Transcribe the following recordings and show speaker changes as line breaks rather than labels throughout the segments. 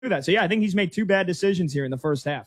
that. So, yeah, I think he's made two bad decisions here in the first half.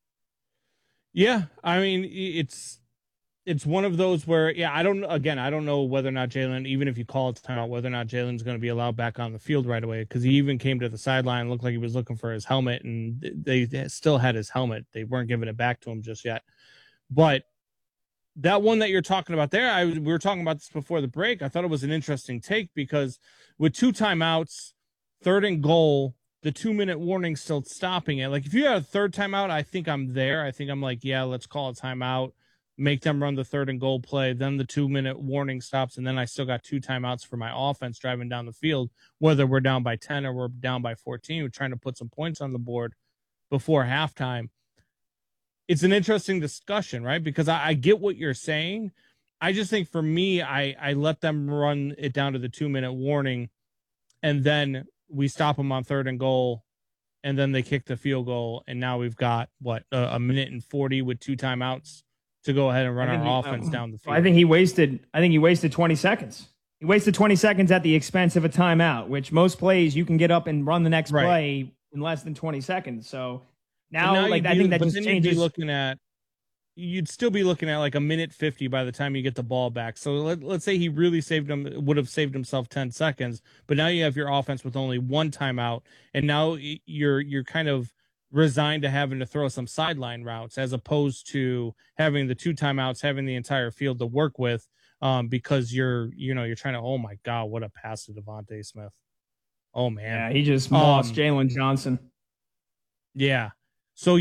Yeah, I mean, it's one of those where, yeah, I don't know whether or not Jalen, even if you call it timeout, whether or not Jalen's going to be allowed back on the field right away, because he even came to the sideline, looked like he was looking for his helmet, and they still had his helmet. They weren't giving it back to him just yet. But that one that you're talking about there, we were talking about this before the break. I thought it was an interesting take because with two timeouts, third and goal, the 2-minute warning still stopping it. Like if you had a third timeout, I think I'm there. I think I'm like, yeah, let's call a timeout, make them run the third and goal play. Then the 2-minute warning stops. And then I still got two timeouts for my offense driving down the field, whether we're down by 10 or we're down by 14. We're trying to put some points on the board before halftime. It's an interesting discussion, right? Because I get what you're saying. I just think for me, I let them run it down to the 2-minute warning, and then we stop them on third and goal, and then they kick the field goal, and now we've got a minute and 40 with two timeouts to go ahead and run our offense down the field.
I think he wasted 20 seconds. He wasted 20 seconds at the expense of a timeout, which most plays you can get up and run the next play in less than 20 seconds. So now I think that just changes.
You'd still be looking at like a minute 50 by the time you get the ball back. So let's say he really would have saved himself 10 seconds, but now you have your offense with only one timeout, and now you're kind of resigned to having to throw some sideline routes as opposed to having the two timeouts, having the entire field to work with, because you're trying to, oh my God, what a pass to Devontae Smith. Oh man.
Yeah, he just lost Jalen Johnson.
Yeah. So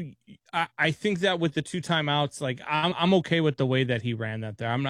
I think that with the two timeouts, like I'm okay with the way that he ran that there. I'm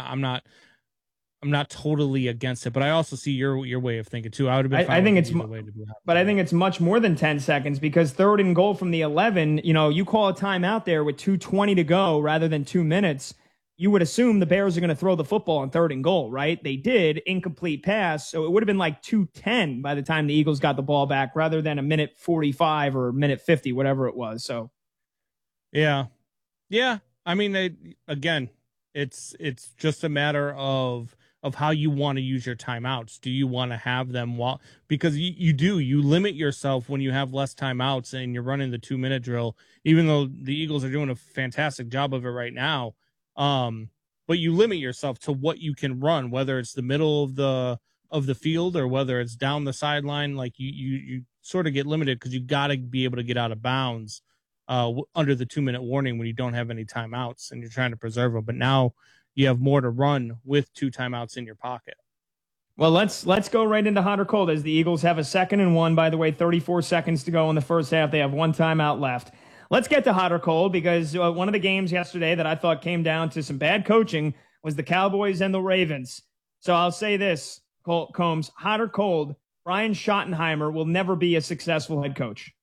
not totally against it, but I also see your way of thinking too. I would have been. I think
it's much more than 10 seconds because third and goal from the 11. You call a timeout there with 2:20 to go rather than 2 minutes. You would assume the Bears are going to throw the football on third and goal, right? They did, incomplete pass. So it would have been like 2:10 by the time the Eagles got the ball back rather than a minute 45 or minute 50, whatever it was. So,
yeah. I mean, again, it's just a matter of how you want to use your timeouts. Do you want to have them because you limit yourself when you have less timeouts and you're running the 2-minute drill, even though the Eagles are doing a fantastic job of it right now. But you limit yourself to what you can run, whether it's the middle of the field or whether it's down the sideline. Like you sort of get limited because you got to be able to get out of bounds under the 2-minute warning when you don't have any timeouts and you're trying to preserve them. But now you have more to run with two timeouts in your pocket.
Well, let's go right into hot or cold as the Eagles have a 2nd and 1. By the way, 34 seconds to go in the first half. They have one timeout left. Let's get to hot or cold because one of the games yesterday that I thought came down to some bad coaching was the Cowboys and the Ravens. So I'll say this, Combs, hot or cold, Brian Schottenheimer will never be a successful head coach.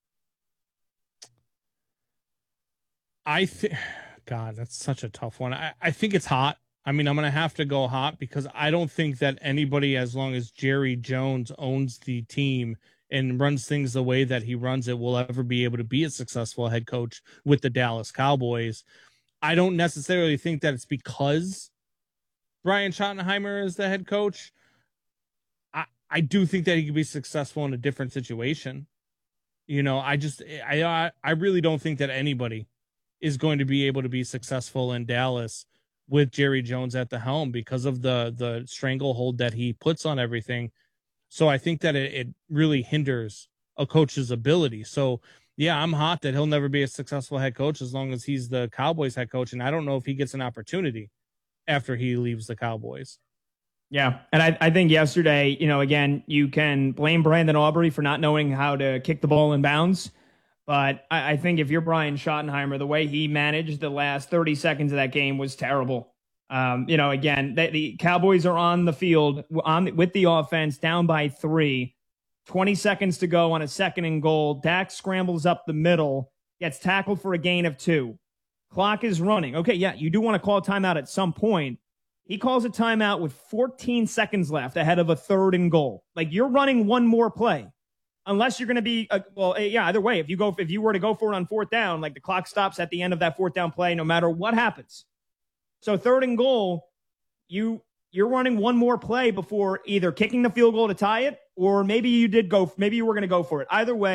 God, that's such a tough one. I think it's hot. I mean, I'm going to have to go hot because I don't think that anybody, as long as Jerry Jones owns the team and runs things the way that he runs it, will ever be able to be a successful head coach with the Dallas Cowboys. I don't necessarily think that it's because Brian Schottenheimer is the head coach. I do think that he could be successful in a different situation. I really don't think that anybody is going to be able to be successful in Dallas with Jerry Jones at the helm because of the stranglehold that he puts on everything. So I think that it really hinders a coach's ability. So, yeah, I'm hot that he'll never be a successful head coach as long as he's the Cowboys head coach. And I don't know if he gets an opportunity after he leaves the Cowboys.
Yeah, and I think yesterday, again, you can blame Brandon Aubrey for not knowing how to kick the ball in bounds. But I think if you're Brian Schottenheimer, the way he managed the last 30 seconds of that game was terrible. Again, the Cowboys are on the field with the offense down by 3, 20 seconds to go on a 2nd and goal. Dak scrambles up the middle, gets tackled for a gain of 2. Clock is running. Okay, yeah, you do want to call a timeout at some point. He calls a timeout with 14 seconds left ahead of a 3rd and goal. Like, you're running one more play. Unless you're going to be, either way, if you were to go for it on 4th down, like the clock stops at the end of that 4th down play, no matter what happens. So 3rd and goal, you're running one more play before either kicking the field goal to tie it, or maybe you were going to go for it. Either way,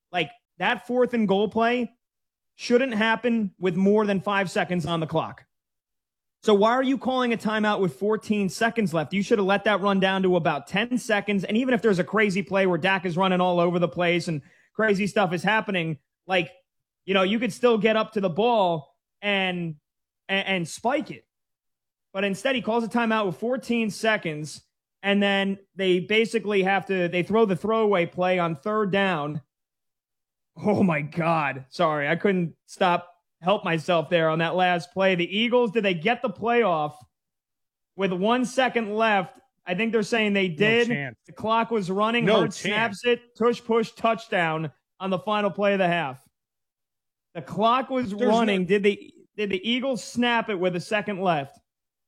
Like that 4th and goal play shouldn't happen with more than 5 seconds on the clock. So why are you calling a timeout with 14 seconds left? You should have let that run down to about 10 seconds. And even if there's a crazy play where Dak is running all over the place and crazy stuff is happening, like, you could still get up to the ball and spike it. But instead, he calls a timeout with 14 seconds, and then they basically they throw the throwaway play on 3rd down. Oh, my God. Sorry, I couldn't help myself there on that last play. The Eagles, did they get the playoff with 1 second left? I think they're saying they did.
No chance.
The clock was running.
No
Hurts snaps it. Push, touchdown on the final play of the half. The clock was running. Did the Eagles snap it with a second left?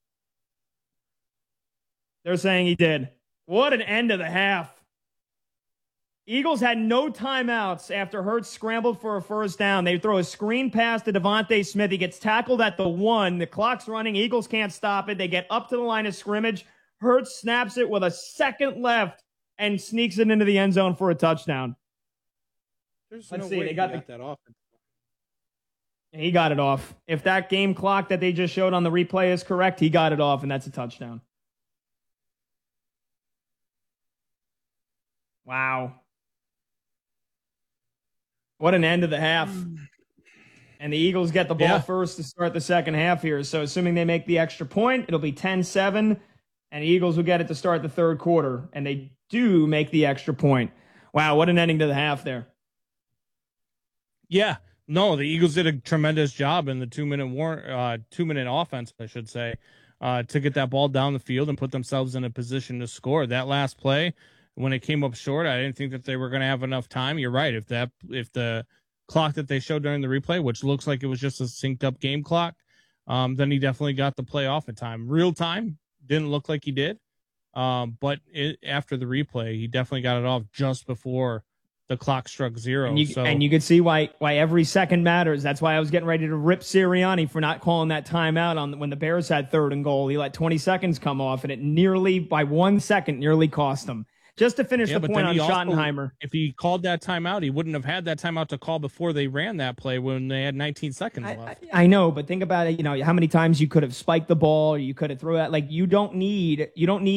They're saying he did. What an end of the half. Eagles had no timeouts after Hurts scrambled for a first down. They throw a screen pass to Devontae Smith. He gets tackled at the 1. The clock's running. Eagles can't stop it. They get up to the line of scrimmage. Hurts snaps it with a second left and sneaks it into the end zone for a touchdown.
Let's see. They got that off.
He got it off. If that game clock that they just showed on the replay is correct, he got it off, and that's a touchdown. Wow. What an end of the half. And the Eagles get the ball first to start the second half here. So assuming they make the extra point, it'll be 10-7, and the Eagles will get it to start the third quarter. And they do make the extra point. Wow, what an ending to the half there.
Yeah. No, the Eagles did a tremendous job in the 2-minute offense, I should say, to get that ball down the field and put themselves in a position to score. That last play, when it came up short, I didn't think that they were going to have enough time. You're right. If the clock that they showed during the replay, which looks like it was just a synced up game clock, then he definitely got the play off in time. Real time, didn't look like he did. But after the replay, he definitely got it off just before the clock struck 0.
And you could see why every second matters. That's why I was getting ready to rip Sirianni for not calling that timeout when the Bears had 3rd and goal. He let 20 seconds come off, and it by 1 second nearly cost them. Just to finish the point on Schottenheimer.
If he called that timeout, he wouldn't have had that timeout to call before they ran that play when they had 19 seconds left.
I know, but think about it. How many times you could have spiked the ball, or you could have thrown that. Like you don't need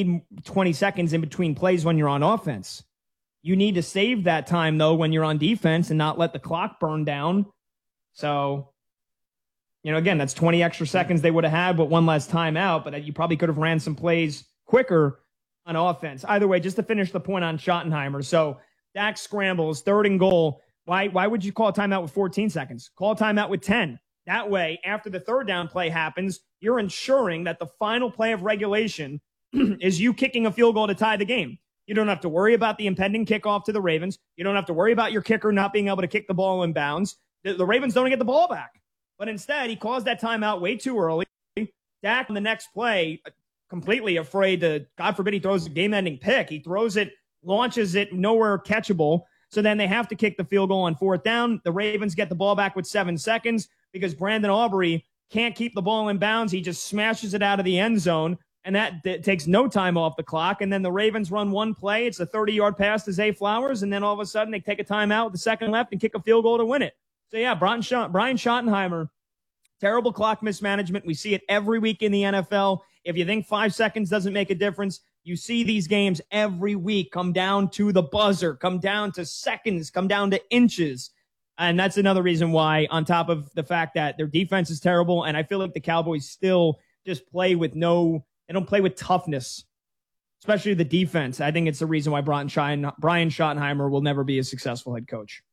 20 seconds in between plays when you're on offense. You need to save that time though when you're on defense and not let the clock burn down. So, again, that's 20 extra seconds they would have had, but one less timeout. But you probably could have ran some plays quicker on offense. Either way, just to finish the point on Schottenheimer. So Dak scrambles, 3rd and goal. Why would you call a timeout with 14 seconds? Call a timeout with 10. That way, after the 3rd down play happens, you're ensuring that the final play of regulation is you kicking a field goal to tie the game. You don't have to worry about the impending kickoff to the Ravens. You don't have to worry about your kicker not being able to kick the ball in bounds. The Ravens don't get the ball back. But instead, he calls that timeout way too early. Dak on the next play, completely afraid to, God forbid, he throws a game-ending pick. He throws it, launches it, nowhere catchable. So then they have to kick the field goal on 4th down. The Ravens get the ball back with 7 seconds because Brandon Aubrey can't keep the ball in bounds. He just smashes it out of the end zone, and that takes no time off the clock. And then the Ravens run one play. It's a 30-yard pass to Zay Flowers, and then all of a sudden they take a timeout with the second left and kick a field goal to win it. So, yeah, Brian Schottenheimer, terrible clock mismanagement. We see it every week in the NFL. If you think 5 seconds doesn't make a difference, you see these games every week come down to the buzzer, come down to seconds, come down to inches. And that's another reason why, on top of the fact that their defense is terrible, and I feel like the Cowboys still just play with they don't play with toughness, especially the defense. I think it's the reason why Brian Schottenheimer will never be a successful head coach.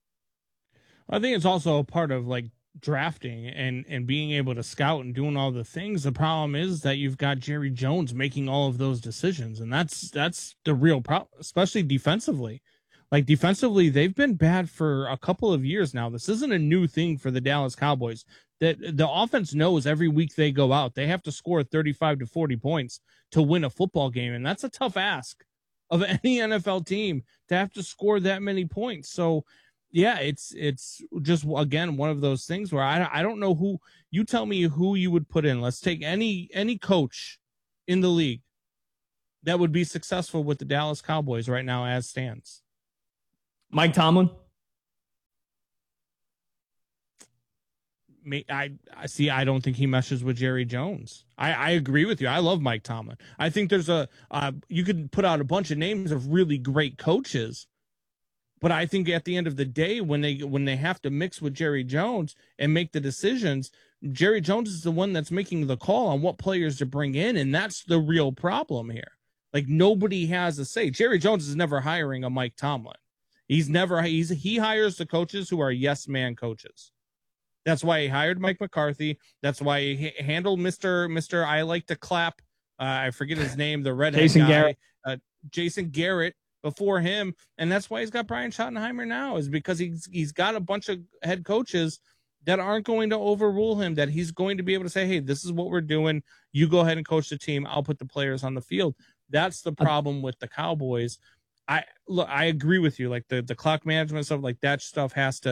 I think it's also a part of drafting and being able to scout and doing all the things. The problem is that you've got Jerry Jones making all of those decisions, and that's the real problem, especially defensively. Defensively, they've been bad for a couple of years now. This isn't a new thing for the Dallas Cowboys. That the offense knows every week they go out, they have to score 35 to 40 points to win a football game, and that's a tough ask of any NFL team to have to score that many points. So, yeah, it's just, again, one of those things where I don't know who. You tell me who you would put in. Let's take any coach in the league that would be successful with the Dallas Cowboys right now as stands.
Mike Tomlin.
I don't think he meshes with Jerry Jones. I agree with you. I love Mike Tomlin. I think there's you could put out a bunch of names of really great coaches, but I think at the end of the day, when they have to mix with Jerry Jones and make the decisions, Jerry Jones is the one that's making the call on what players to bring in, and that's the real problem here. Like, nobody has a say. Jerry Jones is never hiring a Mike Tomlin. He hires the coaches who are yes man coaches. That's why he hired Mike McCarthy. That's why he handled Mr. I like to clap. I forget his name, the redhead
Jason
guy,
Garrett.
Jason Garrett before him, and that's why he's got Brian Schottenheimer now. Is because he's got a bunch of head coaches that aren't going to overrule him. That he's going to be able to say, "Hey, this is what we're doing. You go ahead and coach the team. I'll put the players on the field." That's the problem with the Cowboys. I agree with you. Like the clock management stuff, like that stuff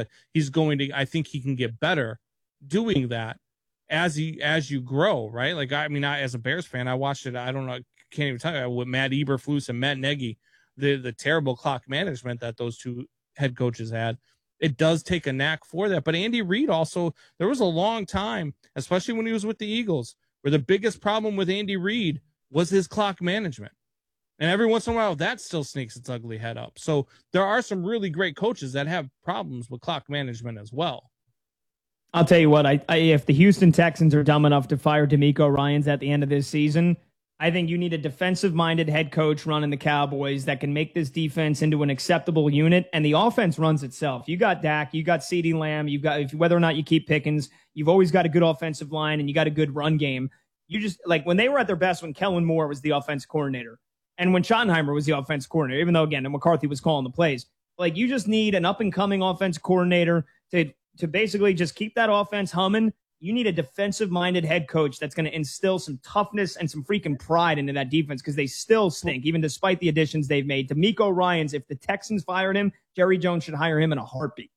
I think he can get better doing that as you grow, right? Like, I mean, as a Bears fan, I watched it. I don't know. Can't even tell you with Matt Eberflus and Matt Nagy, the terrible clock management that those two head coaches had. It does take a knack for that. But Andy Reid also, there was a long time, especially when he was with the Eagles, where the biggest problem with Andy Reid was his clock management. And every once in a while, that still sneaks its ugly head up. So there are some really great coaches that have problems with clock management as well.
I'll tell you what, if the Houston Texans are dumb enough to fire DeMeco Ryans at the end of this season, I think you need a defensive-minded head coach running the Cowboys that can make this defense into an acceptable unit, and the offense runs itself. You got Dak, you got CeeDee Lamb, you've got, whether or not you keep Pickens, you've always got a good offensive line, and you got a good run game. You just, like, when they were at their best, when Kellen Moore was the offense coordinator, and when Schottenheimer was the offense coordinator, even though, again, McCarthy was calling the plays, like, you just need an up-and-coming offense coordinator to basically just keep that offense humming. You need a defensive-minded head coach that's going to instill some toughness and some freaking pride into that defense, because they still stink, even despite the additions they've made. DeMeco Ryans, if the Texans fired him, Jerry Jones should hire him in a heartbeat.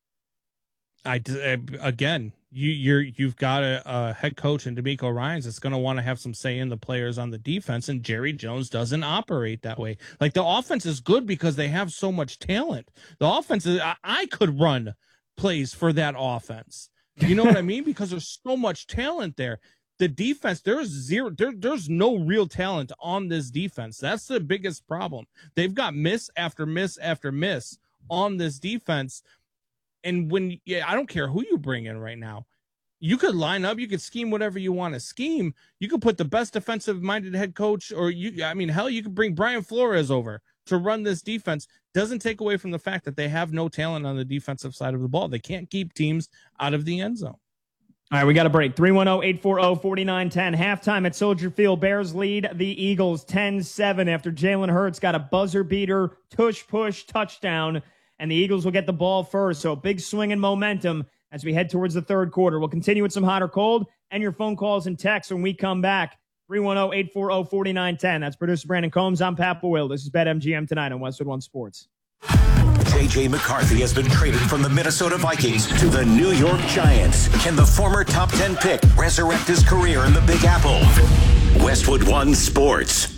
Again, you've got a head coach in DeMeco Ryans that's going to want to have some say in the players on the defense, and Jerry Jones doesn't operate that way. Like, the offense is good because they have so much talent. The offense is, I could run plays for that offense. You know what I mean? Because there's so much talent there. The defense, there's no real talent on this defense. That's the biggest problem. They've got miss after miss after miss on this defense. And I don't care who you bring in right now. You could line up, you could scheme whatever you want to scheme. You could put the best defensive-minded head coach, or you could bring Brian Flores over to run this defense. Doesn't take away from the fact that they have no talent on the defensive side of the ball. They can't keep teams out of the end zone.
All right, we got a break. 310-840-4910. Halftime at Soldier Field. Bears lead the Eagles 10-7 after Jalen Hurts got a buzzer beater, tush-push touchdown, and the Eagles will get the ball first. So a big swing in momentum as we head towards the third quarter. We'll continue with some hot or cold and your phone calls and texts when we come back. 310-840-4910. That's producer Brandon Combs. I'm Pat Boyle. This is BetMGM tonight on Westwood One Sports.
J.J. McCarthy has been traded from the Minnesota Vikings to the New York Giants. Can the former top 10 pick resurrect his career in the Big Apple? Westwood One Sports.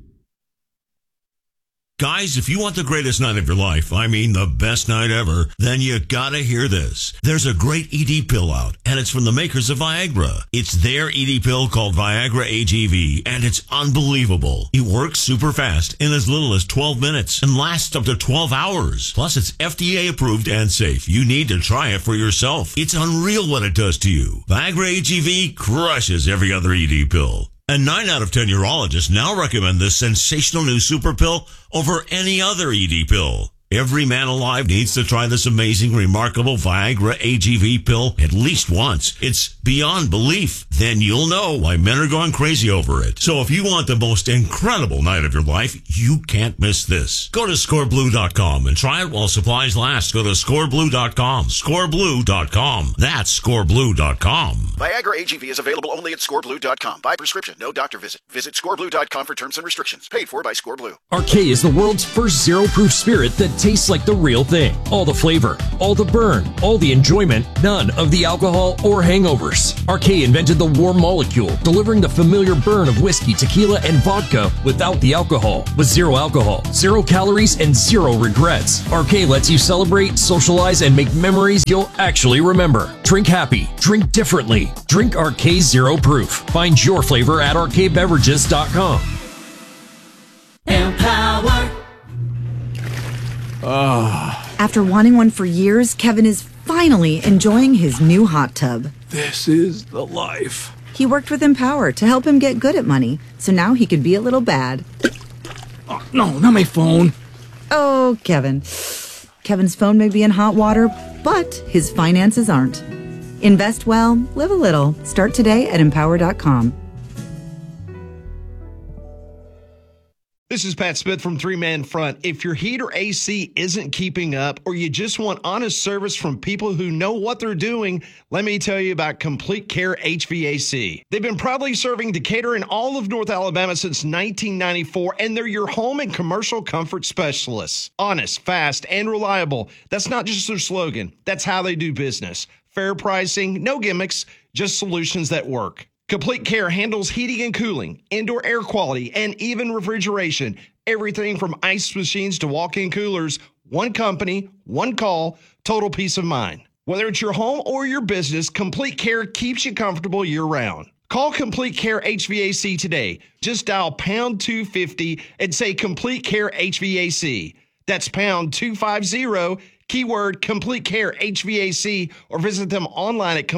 Guys, if you want the greatest night of your life, I mean the best night ever, then you gotta hear this. There's a great ED pill out, and it's from the makers of Viagra. It's their ED pill called Viagra AGV, and it's unbelievable. It works super fast in as little as 12 minutes and lasts up to 12 hours. Plus, it's FDA approved and safe. You need to try it for yourself. It's unreal what it does to you. Viagra AGV crushes every other ED pill. And 9 out of 10 urologists now recommend this sensational new super pill over any other ED pill. Every man alive needs to try this amazing, remarkable Viagra AGV pill at least once. It's beyond belief. Then you'll know why men are going crazy over it. So if you want the most incredible night of your life, you can't miss this. Go to scoreblue.com and try it while supplies last. Go to scoreblue.com. Scoreblue.com. That's scoreblue.com.
Viagra AGV is available only at scoreblue.com. By prescription, no doctor visit. Visit scoreblue.com for terms and restrictions. Paid for by ScoreBlue.
RK is the world's first zero-proof spirit that tastes like the real thing. All the flavor, all the burn, all the enjoyment, none of the alcohol or hangovers. Arcade invented the warm molecule, delivering the familiar burn of whiskey, tequila, and vodka without the alcohol. With zero alcohol, 0 calories, and 0 regrets. Arcade lets you celebrate, socialize, and make memories you'll actually remember. Drink happy. Drink differently. Drink Arcade Zero Proof. Find your flavor at arcadebeverages.com.
Empower. After wanting one for years, Kevin is finally enjoying his new hot tub.
This is the life.
He worked with Empower to help him get good at money, so now he could be a little bad.
Oh, no, not my phone.
Oh, Kevin. Kevin's phone may be in hot water, but his finances aren't. Invest well, live a little. Start today at empower.com.
This is Pat Smith from Three Man Front. If your heat or AC isn't keeping up, or you just want honest service from people who know what they're doing, let me tell you about Complete Care HVAC. They've been proudly serving Decatur and all of North Alabama since 1994, and they're your home and commercial comfort specialists. Honest, fast, and reliable. That's not just their slogan. That's how they do business. Fair pricing, no gimmicks, just solutions that work. Complete Care handles heating and cooling, indoor air quality, and even refrigeration. Everything from ice machines to walk-in coolers. One company, one call, total peace of mind. Whether it's your home or your business, Complete Care keeps you comfortable year-round. Call Complete Care HVAC today. Just dial pound 250 and say Complete Care HVAC. That's pound 250, keyword Complete Care HVAC, or visit them online at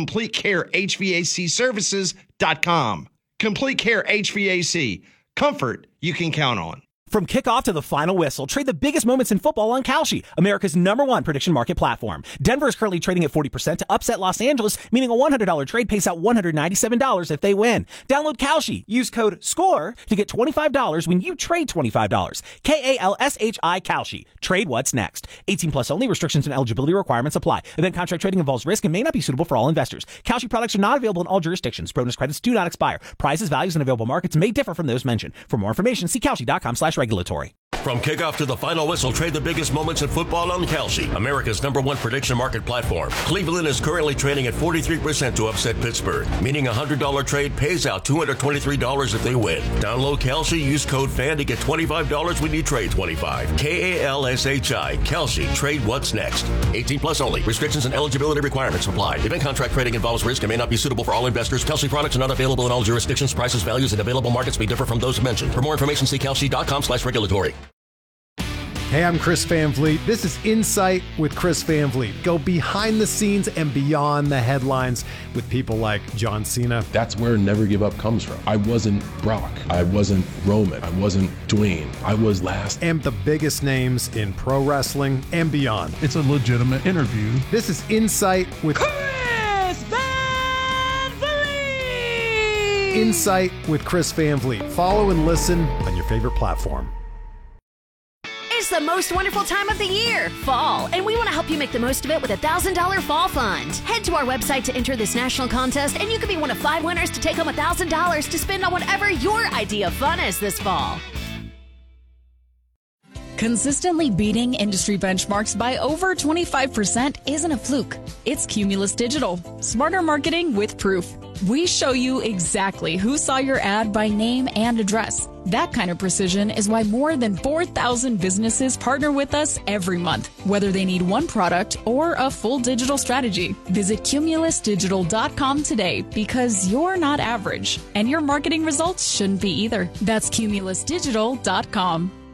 CompleteCareHVACServices.com. Complete Care HVAC. Comfort you can count on.
From kickoff to the final whistle, trade the biggest moments in football on Kalshi, America's #1 prediction market platform. Denver is currently trading at 40% to upset Los Angeles, meaning a $100 trade pays out $197 if they win. Download Kalshi. Use code SCORE to get $25 when you trade $25. KALSHI Kalshi. Trade what's next. 18 plus only. Restrictions and eligibility requirements apply. Event contract trading involves risk and may not be suitable for all investors. Kalshi products are not available in all jurisdictions. Bonus credits do not expire. Prices, values, and available markets may differ from those mentioned. For more information, see Kalshi.com/regulatory.
From kickoff to the final whistle, trade the biggest moments in football on Kalshi, America's #1 prediction market platform. Cleveland is currently trading at 43% to upset Pittsburgh, meaning a $100 trade pays out $223 if they win. Download Kalshi, use code FAN to get $25 when you trade 25. KALSHI, Kalshi, trade what's next. 18 plus only. Restrictions and eligibility requirements apply. Event contract trading involves risk and may not be suitable for all investors. Kalshi products are not available in all jurisdictions. Prices, values, and available markets may differ from those mentioned. For more information, see Kalshi.com/regulatory.
Hey, I'm Chris Van Vliet. This is Insight with Chris Van Vliet. Go behind the scenes and beyond the headlines with people like John Cena.
That's where Never Give Up comes from. I wasn't Brock. I wasn't Roman. I wasn't Dwayne. I was last.
And the biggest names in pro wrestling and beyond.
It's a legitimate interview.
This is Insight with
Chris Van Vliet.
Insight with Chris Van Vliet. Follow and listen on your favorite platform.
It's the most wonderful time of the year, fall, and we want to help you make the most of it with a $1,000 fall fund. Head to our website to enter this national contest, and you could be one of 5 winners to take home $1,000 to spend on whatever your idea of fun is this fall.
Consistently beating industry benchmarks by over 25% isn't a fluke. It's Cumulus Digital. Smarter marketing with proof. We show you exactly who saw your ad by name and address. That kind of precision is why more than 4,000 businesses partner with us every month, whether they need one product or a full digital strategy. Visit cumulusdigital.com today because you're not average, and your marketing results shouldn't be either. That's cumulusdigital.com.